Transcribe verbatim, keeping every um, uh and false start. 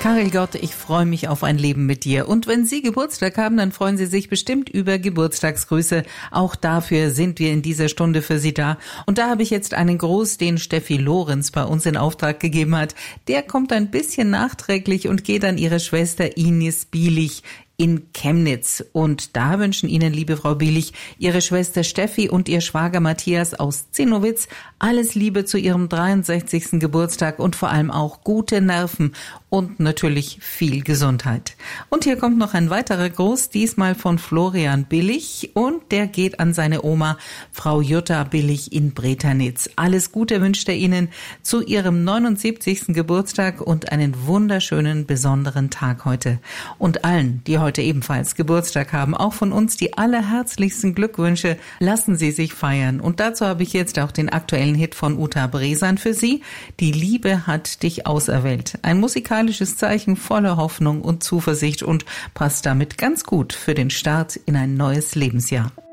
Karel Gott, ich freue mich auf ein Leben mit dir. Und wenn Sie Geburtstag haben, dann freuen Sie sich bestimmt über Geburtstagsgrüße. Auch dafür sind wir in dieser Stunde für Sie da. Und da habe ich jetzt einen Gruß, den Steffi Lorenz bei uns in Auftrag gegeben hat. Der kommt ein bisschen nachträglich und geht an ihre Schwester Ines Bielich in Chemnitz. Und da wünschen Ihnen, liebe Frau Bielich, Ihre Schwester Steffi und Ihr Schwager Matthias aus Zinnowitz alles Liebe zu Ihrem dreiundsechzigsten Geburtstag und vor allem auch gute Nerven und natürlich viel Gesundheit. Und hier kommt noch ein weiterer Gruß, diesmal von Florian Billig, und der geht an seine Oma, Frau Jutta Billig in Breternitz. Alles Gute wünscht er Ihnen zu Ihrem neunundsiebzigsten Geburtstag und einen wunderschönen, besonderen Tag heute. Und allen, die heute ebenfalls Geburtstag haben, auch von uns die allerherzlichsten Glückwünsche. Lassen Sie sich feiern. Und dazu habe ich jetzt auch den aktuellen Hit von Uta Bresan für Sie. Die Liebe hat dich auserwählt. Ein musikalisches Zeichen voller Hoffnung und Zuversicht und passt damit ganz gut für den Start in ein neues Lebensjahr.